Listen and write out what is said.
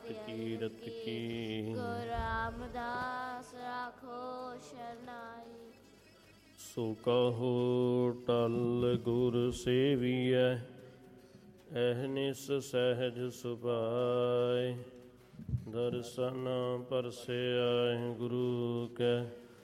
ਕੀਰਤ ਕੀ। ਗੁਰੂ ਰਾਮਦਾਸ ਰਾਖੋ ਸ਼ਰਨਾਈ। ਸੋ ਕਹੋ ਟਲ ਗੁਰ ਸੇਵੀਐ, ਅਹਨਿਸ ਸਹਿਜ ਸੁਭਾਏ। ਦਰਸ਼ਨ ਪਰਸਿਆ ਗੁਰੂ ਕੈ,